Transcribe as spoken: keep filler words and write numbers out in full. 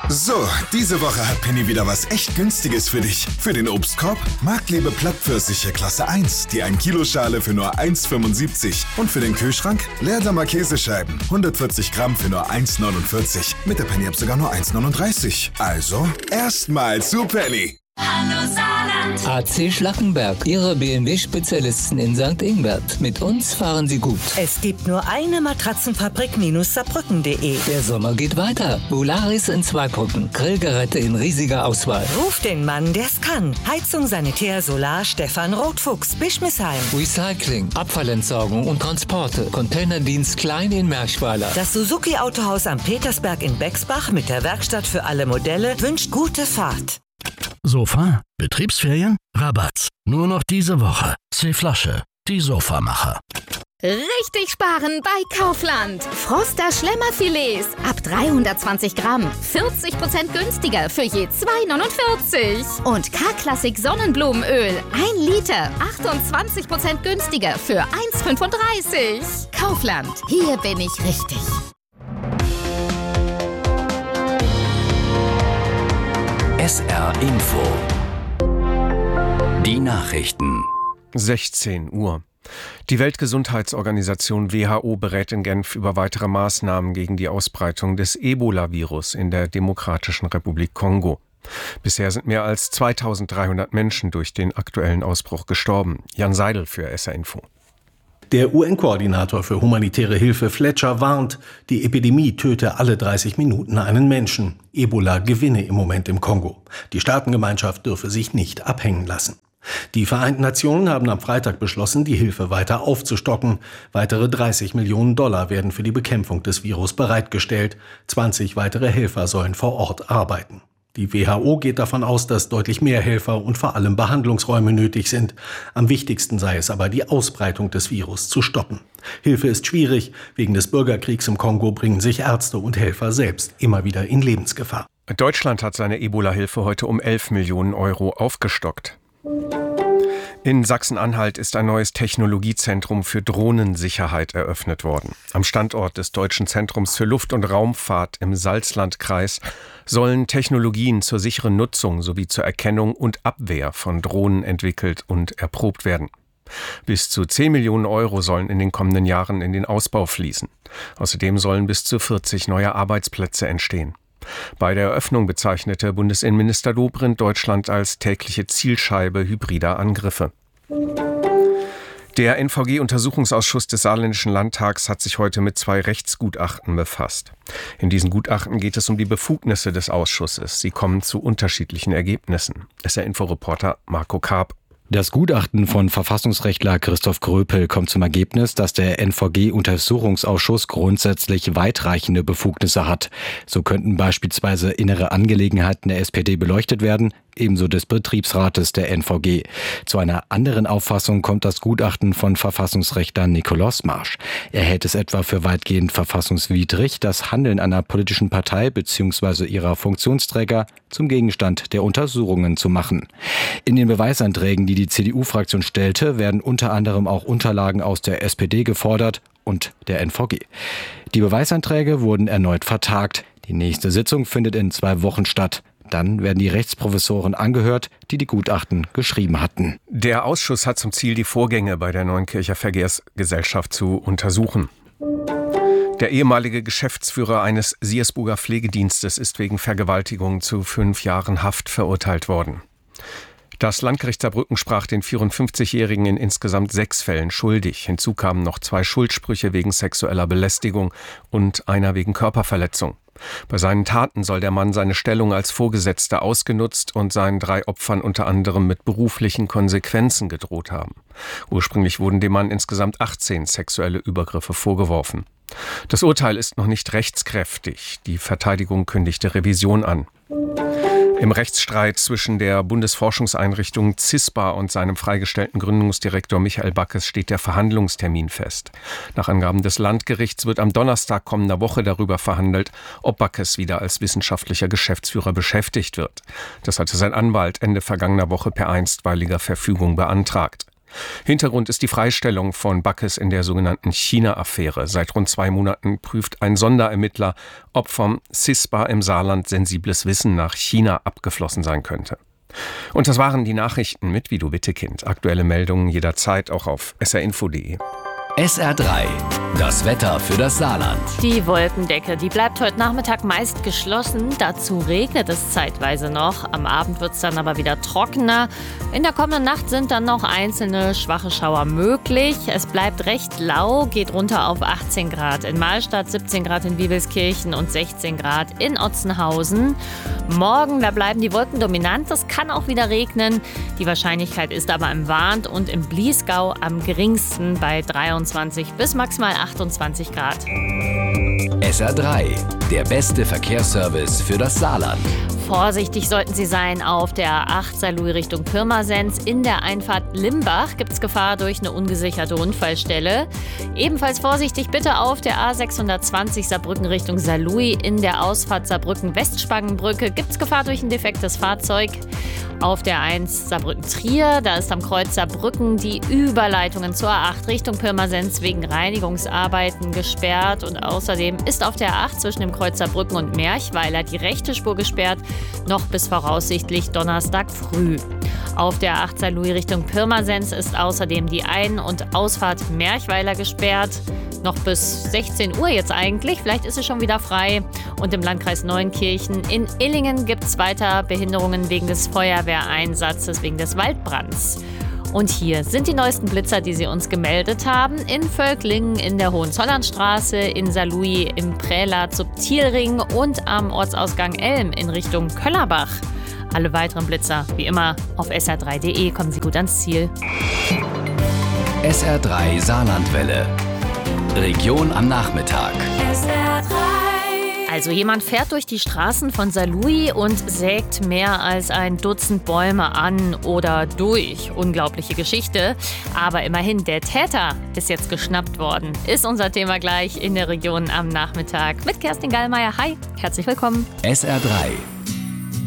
So, diese Woche hat Penny wieder was echt Günstiges für dich. Für den Obstkorb Marktlebe Plattpfirsiche Klasse eins, die ein Kilo Schale für nur eins Komma fünfundsiebzig. Und für den Kühlschrank Leerdammer Käsescheiben, hundertvierzig Gramm für nur eins Komma neunundvierzig. Mit der Penny-App sogar nur eins Komma neununddreißig. Also, erstmal zu Penny. Hallo Saarland. A C Schlackenberg, Ihre B M W-Spezialisten in Sankt Ingbert. Mit uns fahren Sie gut. Es gibt nur eine Matratzenfabrik Saarbrücken punkt de. Der Sommer geht weiter. Volaris in Zweibrücken. Grillgeräte in riesiger Auswahl. Ruf den Mann, der's kann. Heizung, Sanitär, Solar, Stefan Rotfuchs, Bischmisheim. Recycling, Abfallentsorgung und Transporte. Containerdienst Klein in Merschweiler. Das Suzuki-Autohaus am Petersberg in Bexbach mit der Werkstatt für alle Modelle wünscht gute Fahrt. Sofa? Betriebsferien? Rabatt. Nur noch diese Woche. C-Flasche. Die Sofamacher. Richtig sparen bei Kaufland. Froster Schlemmerfilets ab dreihundertzwanzig Gramm. vierzig Prozent günstiger für je zwei neunundvierzig. Und K-Klassik Sonnenblumenöl. ein Liter. achtundzwanzig Prozent günstiger für eins fünfunddreißig. Kaufland. Hier bin ich richtig. S R Info. Die Nachrichten. sechzehn Uhr. Die Weltgesundheitsorganisation W H O berät in Genf über weitere Maßnahmen gegen die Ausbreitung des Ebola-Virus in der Demokratischen Republik Kongo. Bisher sind mehr als zweitausenddreihundert Menschen durch den aktuellen Ausbruch gestorben. Jan Seidel für S R Info. Der U N-Koordinator für humanitäre Hilfe Fletcher warnt, die Epidemie töte alle dreißig Minuten einen Menschen. Ebola gewinne im Moment im Kongo. Die Staatengemeinschaft dürfe sich nicht abhängen lassen. Die Vereinten Nationen haben am Freitag beschlossen, die Hilfe weiter aufzustocken. Weitere dreißig Millionen Dollar werden für die Bekämpfung des Virus bereitgestellt. zwanzig weitere Helfer sollen vor Ort arbeiten. Die W H O geht davon aus, dass deutlich mehr Helfer und vor allem Behandlungsräume nötig sind. Am wichtigsten sei es aber, die Ausbreitung des Virus zu stoppen. Hilfe ist schwierig. Wegen des Bürgerkriegs im Kongo bringen sich Ärzte und Helfer selbst immer wieder in Lebensgefahr. Deutschland hat seine Ebola-Hilfe heute um elf Millionen Euro aufgestockt. In Sachsen-Anhalt ist ein neues Technologiezentrum für Drohnensicherheit eröffnet worden. Am Standort des Deutschen Zentrums für Luft- und Raumfahrt im Salzlandkreis sollen Technologien zur sicheren Nutzung sowie zur Erkennung und Abwehr von Drohnen entwickelt und erprobt werden. Bis zu zehn Millionen Euro sollen in den kommenden Jahren in den Ausbau fließen. Außerdem sollen bis zu vierzig neue Arbeitsplätze entstehen. Bei der Eröffnung bezeichnete Bundesinnenminister Dobrindt Deutschland als tägliche Zielscheibe hybrider Angriffe. Der N V G-Untersuchungsausschuss des Saarländischen Landtags hat sich heute mit zwei Rechtsgutachten befasst. In diesen Gutachten geht es um die Befugnisse des Ausschusses. Sie kommen zu unterschiedlichen Ergebnissen. S R-Info-Reporter Marco Karp. Das Gutachten von Verfassungsrechtler Christoph Gröpel kommt zum Ergebnis, dass der N V G-Untersuchungsausschuss grundsätzlich weitreichende Befugnisse hat. So könnten beispielsweise innere Angelegenheiten der S P D beleuchtet werden, ebenso des Betriebsrates der N V G. Zu einer anderen Auffassung kommt das Gutachten von Verfassungsrechtler Nikolaus Marsch. Er hält es etwa für weitgehend verfassungswidrig, das Handeln einer politischen Partei bzw. ihrer Funktionsträger zum Gegenstand der Untersuchungen zu machen. In den Beweisanträgen, die die C D U-Fraktion stellte, werden unter anderem auch Unterlagen aus der S P D gefordert und der N V G. Die Beweisanträge wurden erneut vertagt. Die nächste Sitzung findet in zwei Wochen statt. Dann werden die Rechtsprofessoren angehört, die die Gutachten geschrieben hatten. Der Ausschuss hat zum Ziel, die Vorgänge bei der Neunkircher Verkehrsgesellschaft zu untersuchen. Der ehemalige Geschäftsführer eines Siersburger Pflegedienstes ist wegen Vergewaltigung zu fünf Jahren Haft verurteilt worden. Das Landgericht Saarbrücken sprach den vierundfünfzigjährigen in insgesamt sechs Fällen schuldig. Hinzu kamen noch zwei Schuldsprüche wegen sexueller Belästigung und einer wegen Körperverletzung. Bei seinen Taten soll der Mann seine Stellung als Vorgesetzter ausgenutzt und seinen drei Opfern unter anderem mit beruflichen Konsequenzen gedroht haben. Ursprünglich wurden dem Mann insgesamt achtzehn sexuelle Übergriffe vorgeworfen. Das Urteil ist noch nicht rechtskräftig. Die Verteidigung kündigte Revision an. Im Rechtsstreit zwischen der Bundesforschungseinrichtung CISPA und seinem freigestellten Gründungsdirektor Michael Backes steht der Verhandlungstermin fest. Nach Angaben des Landgerichts wird am Donnerstag kommender Woche darüber verhandelt, ob Backes wieder als wissenschaftlicher Geschäftsführer beschäftigt wird. Das hatte sein Anwalt Ende vergangener Woche per einstweiliger Verfügung beantragt. Hintergrund ist die Freistellung von Backes in der sogenannten China-Affäre. Seit rund zwei Monaten prüft ein Sonderermittler, ob vom CISPA im Saarland sensibles Wissen nach China abgeflossen sein könnte. Und das waren die Nachrichten mit Vido Wittekind. Aktuelle Meldungen jederzeit auch auf s r info punkt d e. S R drei. Das Wetter für das Saarland. Die Wolkendecke, die bleibt heute Nachmittag meist geschlossen. Dazu regnet es zeitweise noch. Am Abend wird es dann aber wieder trockener. In der kommenden Nacht sind dann noch einzelne schwache Schauer möglich. Es bleibt recht lau, geht runter auf achtzehn Grad in Mahlstadt, siebzehn Grad in Wiebelskirchen und sechzehn Grad in Otzenhausen. Morgen, da bleiben die Wolken dominant. Es kann auch wieder regnen. Die Wahrscheinlichkeit ist aber im Warnt und im Bliesgau am geringsten bei dreiundzwanzig bis maximal achtundzwanzig Grad. S R drei. Der beste Verkehrsservice für das Saarland. Vorsichtig sollten Sie sein auf der A acht Saarlouis Richtung Pirmasens. In der Einfahrt Limbach gibt es Gefahr durch eine ungesicherte Unfallstelle. Ebenfalls vorsichtig bitte auf der A sechshundertzwanzig Saarbrücken Richtung Saarlouis. In der Ausfahrt Saarbrücken-Westspangenbrücke gibt es Gefahr durch ein defektes Fahrzeug. Auf der eins Saarbrücken-Trier, da ist am Kreuz Saarbrücken die Überleitungen zur A acht Richtung Pirmasens wegen Reinigungsarbeiten gesperrt. Und außerdem ist auf der A acht zwischen dem Kreuz Saarbrücken und Merchweiler die rechte Spur gesperrt, noch bis voraussichtlich Donnerstag früh. Auf der A acht Saarlouis Richtung Pirmasens ist außerdem die Ein- und Ausfahrt Merchweiler gesperrt. Noch bis sechzehn Uhr jetzt eigentlich, vielleicht ist es schon wieder frei. Und im Landkreis Neunkirchen in Illingen gibt es weiter Behinderungen wegen des Feuerwehreinsatzes, wegen des Waldbrands. Und hier sind die neuesten Blitzer, die Sie uns gemeldet haben. In Völklingen, in der Hohenzollernstraße, in Saarlouis, im Prälat Subtilring und am Ortsausgang Elm in Richtung Köllerbach. Alle weiteren Blitzer, wie immer, auf s r drei punkt d e. Kommen Sie gut ans Ziel. S R drei Saarlandwelle. Region am Nachmittag. S R drei. Also jemand fährt durch die Straßen von Saarlouis und sägt mehr als ein Dutzend Bäume an oder durch. Unglaubliche Geschichte. Aber immerhin, der Täter ist jetzt geschnappt worden. Ist unser Thema gleich in der Region am Nachmittag. Mit Kerstin Gallmeier. Hi, herzlich willkommen. S R drei.